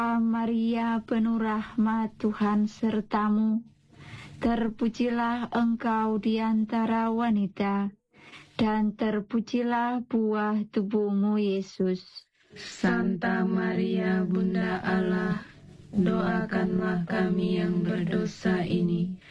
Maria, penuh rahmat, Tuhan sertamu. Terpujilah engkau di antara wanita, dan terpujilah buah tubuhmu, Yesus. Santa Maria, Bunda Allah, doakanlah kami yang berdosa ini,